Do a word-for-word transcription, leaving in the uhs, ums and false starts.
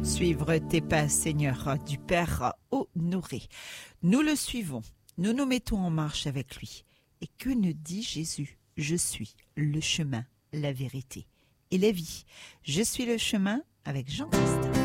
Suivre tes pas, Seigneur, du Père honoré. Nous le suivons, nous nous mettons en marche avec lui. Et que nous dit Jésus? Je suis le chemin, la vérité et la vie. Je suis le chemin avec Jean-Christophe.